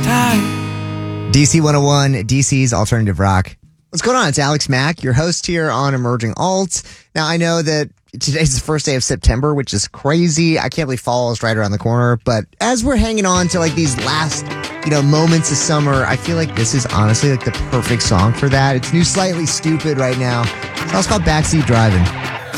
DC 101, DC's Alternative Rock. What's going on? It's Alex Mack, your host here on Emerging Alt. Now, I know that today's the first day of September, which is crazy. I can't believe fall is right around the corner. But as we're hanging on to like these last, moments of summer, I feel like this is honestly like the perfect song for that. It's new Slightly Stoopid right now. It's called Backseat Driving.